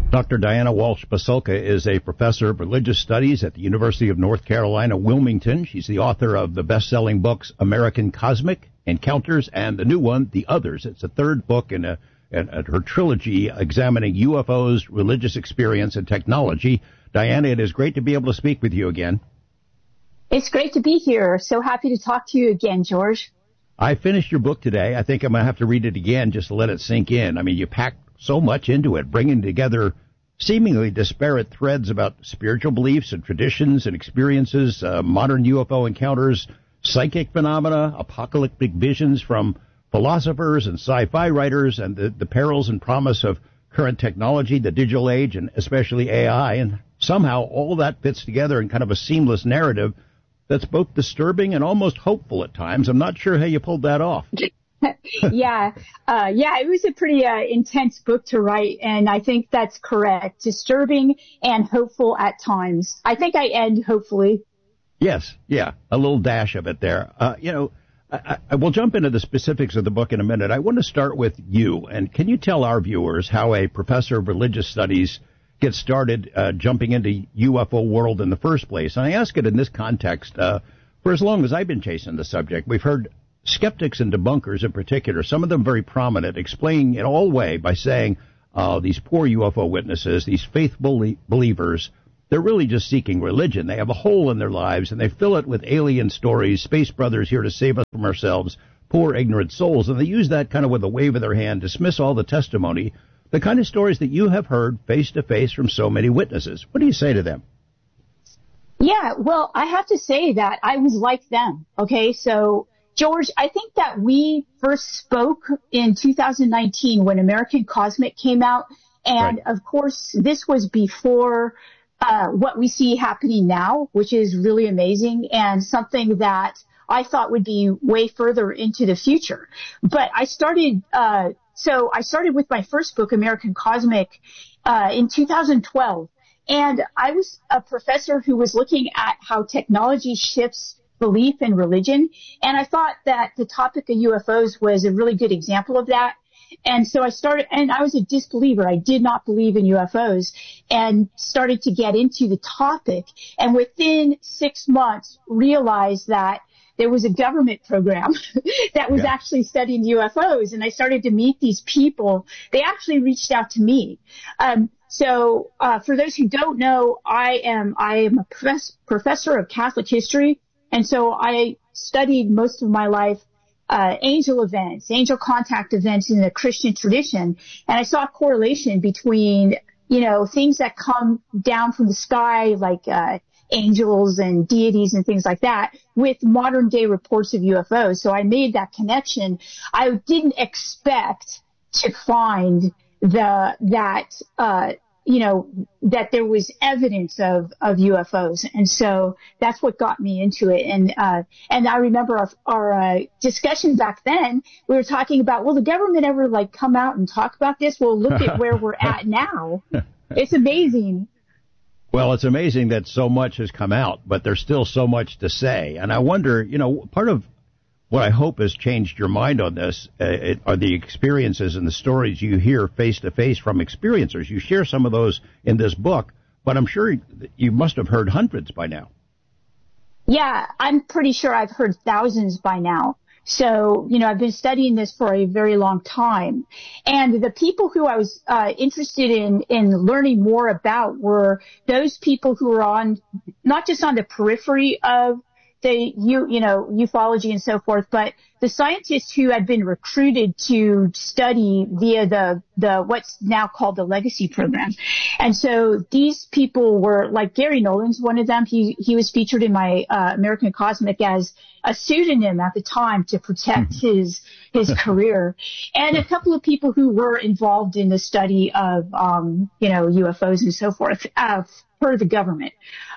Dr. Diana Walsh-Pasulka is a professor of religious studies at the University of North Carolina, Wilmington. She's the author of the best-selling books American Cosmic, Encounters, and the new one, The Others. It's the third book in her trilogy examining UFOs, religious experience, and technology. Diana, it is great to be able to speak with you again. It's great to be here. So happy to talk to you again, George. I finished your book today. I think I'm going to have to read it again just to let it sink in. I mean, you packed so much into it, bringing together seemingly disparate threads about spiritual beliefs and traditions and experiences, modern UFO encounters, psychic phenomena, apocalyptic visions from philosophers and sci-fi writers, and the perils and promise of current technology, the digital age, and especially AI. And somehow all that fits together in kind of a seamless narrative that's both disturbing and almost hopeful at times. I'm not sure how you pulled that off. Yeah, it was a pretty intense book to write, and I think that's correct. Disturbing and hopeful at times. I think I end hopefully. Yes, yeah, a little dash of it there. I will jump into the specifics of the book in a minute. I want to start with you, and can you tell our viewers how a professor of religious studies gets started jumping into UFO world in the first place? And I ask it in this context. For as long as I've been chasing the subject, we've heard skeptics and debunkers in particular, some of them very prominent, explaining it all away by saying these poor UFO witnesses, these faithful believers, they're really just seeking religion. They have a hole in their lives, and they fill it with alien stories, space brothers here to save us from ourselves, poor ignorant souls. And they use that kind of with a wave of their hand, dismiss all the testimony, the kind of stories that you have heard face-to-face from so many witnesses. What do you say to them? Yeah, well, I have to say that I was like them, okay? So, George, I think that we first spoke in 2019 when American Cosmic came out. And, right. Of course, this was before what we see happening now, which is really amazing and something that I thought would be way further into the future. But I started with my first book, American Cosmic, in 2012. And I was a professor who was looking at how technology shifts belief in religion. And I thought that the topic of UFOs was a really good example of that. And so I started, and I was a disbeliever. I did not believe in UFOs, and started to get into the topic. And within 6 months, realized that there was a government program that was actually studying UFOs. And I started to meet these people. They actually reached out to me. So for those who don't know, I am a professor of Catholic history. And so I studied most of my life angel events, angel contact events in the Christian tradition. And I saw a correlation between, things that come down from the sky, like angels and deities and things like that, with modern day reports of UFOs. So I made that connection. I didn't expect to find that there was evidence of UFOs. And so that's what got me into it. And I remember our discussion back then, we were talking about, will the government ever come out and talk about this? Well, look at where we're at now. It's amazing. Well, it's amazing that so much has come out, but there's still so much to say. And I wonder, part of what I hope has changed your mind on this are the experiences and the stories you hear face-to-face from experiencers. You share some of those in this book, but I'm sure you must have heard hundreds by now. Yeah, I'm pretty sure I've heard thousands by now. So, I've been studying this for a very long time. And the people who I was interested in learning more about were those people who were not just on the periphery of the ufology and so forth, but the scientists who had been recruited to study via the what's now called the Legacy program. And so these people were, like Gary Nolan's one of them. He was featured in my American Cosmic as a pseudonym at the time to protect his career, and a couple of people who were involved in the study of UFOs and so forth for the government.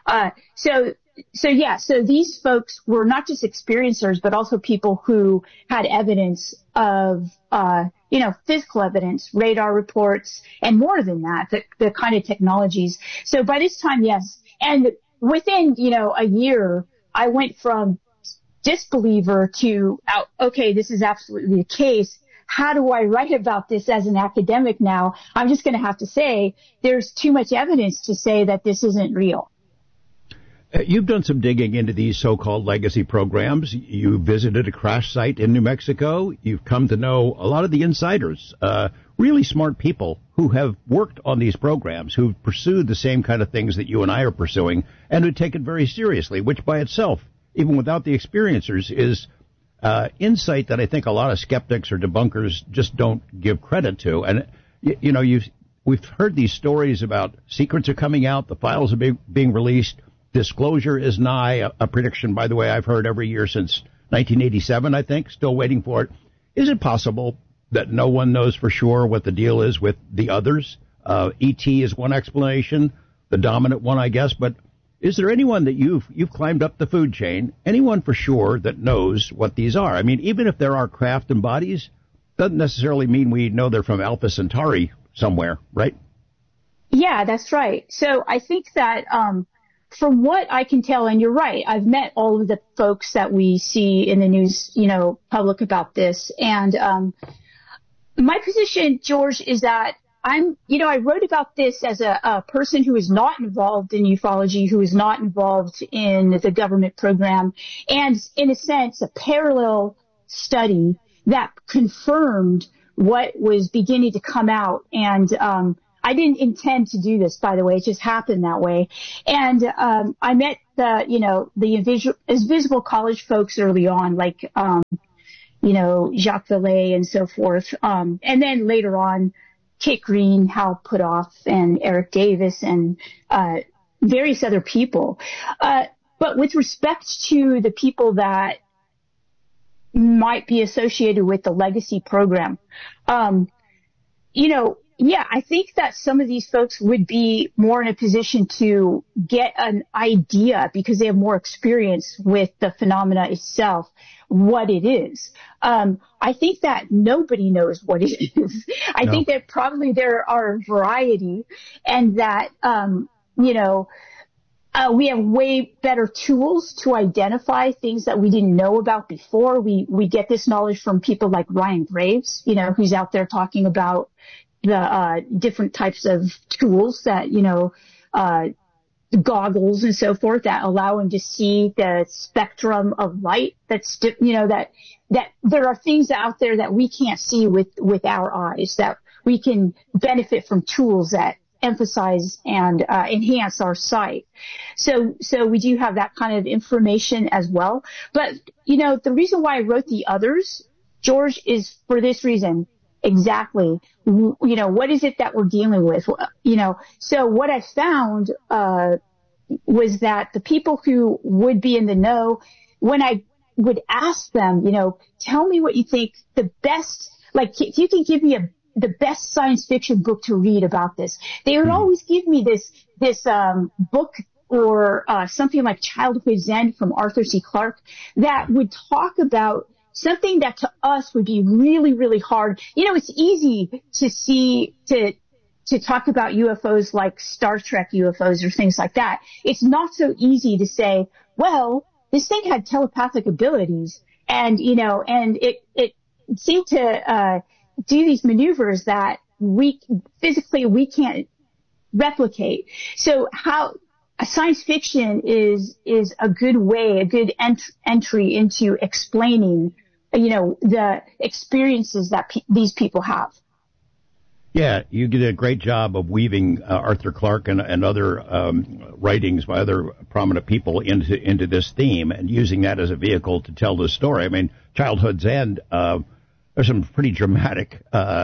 So these folks were not just experiencers, but also people who had evidence of, physical evidence, radar reports, and more than that, the kind of technologies. So by this time, yes. And within, a year, I went from disbeliever to, okay, this is absolutely the case. how do I write about this as an academic now? I'm just going to have to say there's too much evidence to say that this isn't real. You've done some digging into these so-called legacy programs. You visited a crash site in New Mexico. You've come to know a lot of the insiders, really smart people who have worked on these programs, who've pursued the same kind of things that you and I are pursuing, and who take it very seriously, which by itself, even without the experiencers, is insight that I think a lot of skeptics or debunkers just don't give credit to. And, we've heard these stories about secrets are coming out, the files are being released. Disclosure is nigh, a prediction, by the way, I've heard every year since 1987, I think, still waiting for it. Is it possible that no one knows for sure what the deal is with the others? E.T. is one explanation, the dominant one, I guess, but is there anyone that you've climbed up the food chain, anyone for sure that knows what these are? I mean, even if there are craft and bodies, doesn't necessarily mean we know they're from Alpha Centauri somewhere, right? Yeah, that's right. So I think that, from what I can tell, and you're right, I've met all of the folks that we see in the news, public about this. And my position, George, is that I wrote about this as a person who is not involved in ufology, who is not involved in the government program, and in a sense, a parallel study that confirmed what was beginning to come out. And I didn't intend to do this, by the way. It just happened that way. And I met the Invisible College folks early on, like Jacques Vallée and so forth. And then later on, Kit Green, Hal Puthoff, and Eric Davis, and various other people. But with respect to the people that might be associated with the legacy program, yeah, I think that some of these folks would be more in a position to get an idea, because they have more experience with the phenomena itself, what it is. I think that nobody knows what it is. I think that probably there are a variety, and that, we have way better tools to identify things that we didn't know about before. We get this knowledge from people like Ryan Graves, who's out there talking about the different types of tools that, goggles and so forth that allow him to see the spectrum of light that there are things out there that we can't see with our eyes, that we can benefit from tools that emphasize and enhance our sight. So we do have that kind of information as well. But, the reason why I wrote the others, George, is for this reason. Exactly. What is it that we're dealing with? So what I found, was that the people who would be in the know, when I would ask them, tell me what you think the best, like, if you can give me the best science fiction book to read about this, they would always give me this book or, something like Childhood's End from Arthur C. Clarke that would talk about something that to us would be really, really hard. It's easy to talk about UFOs like Star Trek UFOs or things like that. It's not so easy to say, well, this thing had telepathic abilities, and and it seemed to do these maneuvers that we can't replicate. So how science fiction is a good way, a good entry into explaining, the experiences that these people have. Yeah, you did a great job of weaving Arthur Clarke and other writings by other prominent people into this theme, and using that as a vehicle to tell the story. I mean, Childhood's End, there's some pretty dramatic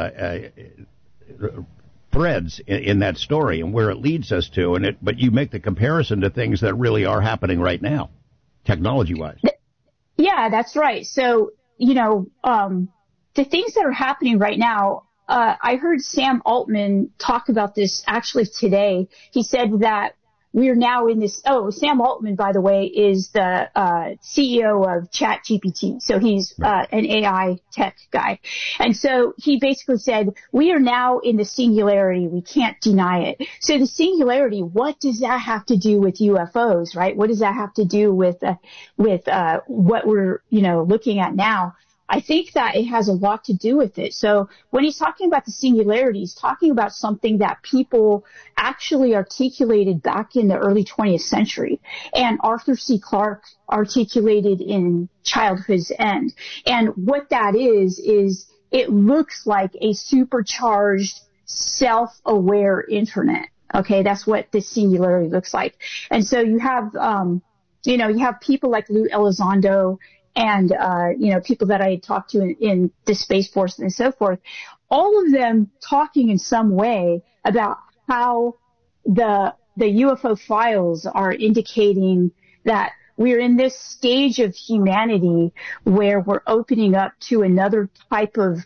threads in that story and where it leads us to, but you make the comparison to things that really are happening right now, technology-wise. Yeah, that's right. So, the things that are happening right now, I heard Sam Altman talk about this actually today. He said that we are now in this. Oh, Sam Altman, by the way, is the CEO of ChatGPT. So he's an AI tech guy. And so he basically said, we are now in the singularity. We can't deny it. So the singularity, what does that have to do with UFOs, right? What does that have to do with what we're, looking at now? I think that it has a lot to do with it. So when he's talking about the singularity, he's talking about something that people actually articulated back in the early 20th century, and Arthur C. Clarke articulated in Childhood's End. And what that is it looks like a supercharged, self-aware internet. Okay, that's what this singularity looks like. And so you have, you have people like Lou Elizondo and, people that I talked to in the Space Force and so forth, all of them talking in some way about how the UFO files are indicating that we're in this stage of humanity where we're opening up to another type of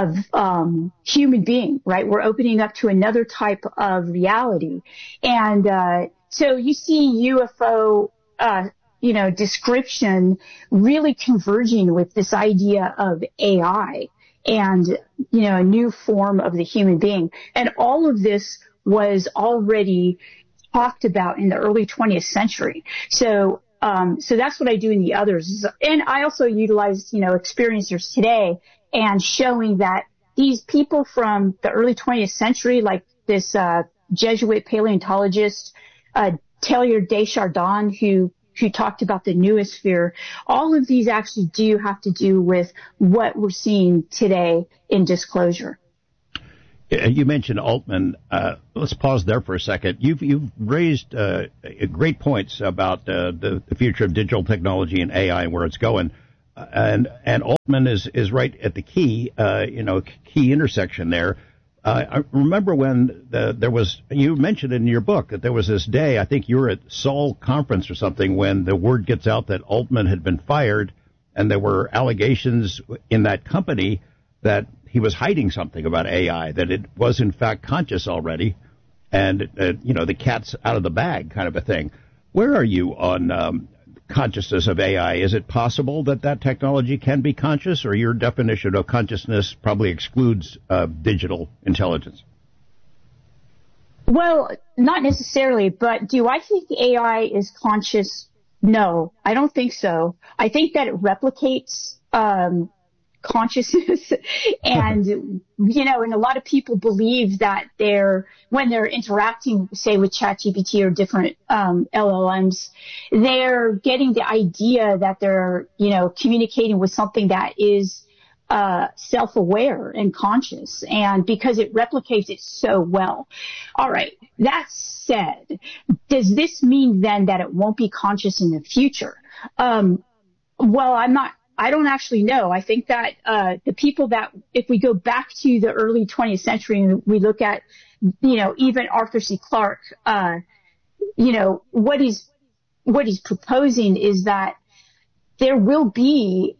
human being, right? We're opening up to another type of reality. And, so you see UFO, description really converging with this idea of AI and, a new form of the human being. And all of this was already talked about in the early 20th century. So that's what I do in the others. And I also utilize, experiencers today and showing that these people from the early 20th century, like this, Jesuit paleontologist, Teilhard de Chardin, who talked about the noosphere, all of these actually do have to do with what we're seeing today in disclosure. You mentioned Altman. Let's pause there for a second. You've raised great points about the future of digital technology and AI and where it's going. And Altman is right at the key intersection there. I remember when you mentioned in your book that there was this day, I think you were at Seoul conference or something, when the word gets out that Altman had been fired, and there were allegations in that company that he was hiding something about AI, that it was in fact conscious already, and the cat's out of the bag kind of a thing. Where are you on consciousness of AI? Is it possible that technology can be conscious, or your definition of consciousness probably excludes digital intelligence? Well, not necessarily, but do I think AI is conscious? No, I don't think so. I think that it replicates consciousness and and a lot of people believe that when they're interacting, say, with ChatGPT or different LLMs, they're getting the idea that they're communicating with something that is self-aware and conscious, and because it replicates it so well. All right, that said, does this mean then that it won't be conscious in the future? Well, I don't actually know. I think that the people that, if we go back to the early 20th century and we look at, even Arthur C. Clarke, what he's proposing is that there will be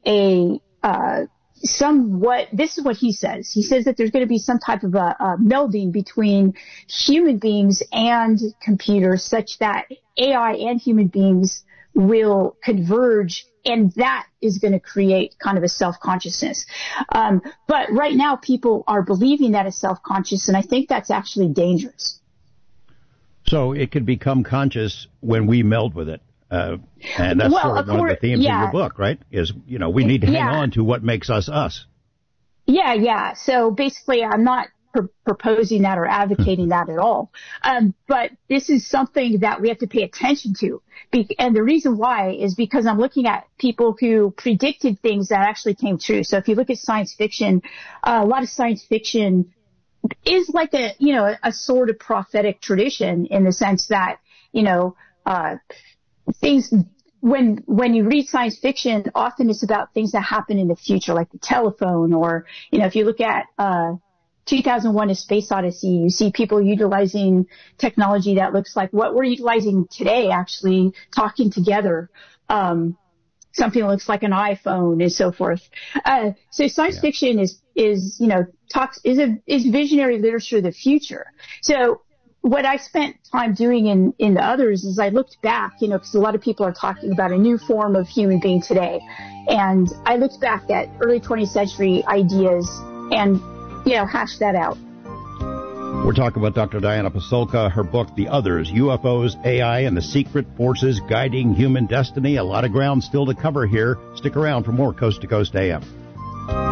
this is what he says. He says that there's going to be some type of a melding between human beings and computers, such that AI and human beings will converge, and that is going to create kind of a self-consciousness. But right now people are believing that it's self-conscious, and I think that's actually dangerous. So it could become conscious when we meld with it. And that's sort of one of the themes of your book, right? Is, we need to hang on to what makes us us. Yeah. So basically I'm not proposing that or advocating that at all. But this is something that we have to pay attention to. And the reason why is because I'm looking at people who predicted things that actually came true. So if you look at science fiction, a lot of science fiction is like a sort of prophetic tradition, in the sense that, things, when you read science fiction, often it's about things that happen in the future, like the telephone, or, if you look at, 2001: A Space Odyssey, you see people utilizing technology that looks like what we're utilizing today, actually talking together. Something that looks like an iPhone and so forth. So science fiction is visionary literature of the future. So what I spent time doing in the others is I looked back, because a lot of people are talking about a new form of human being today. And I looked back at early 20th century ideas and, hash that out. We're talking about Dr. Diana Pasulka, her book, The Others, UFOs, AI, and the Secret Forces Guiding Human Destiny. A lot of ground still to cover here. Stick around for more Coast to Coast AM.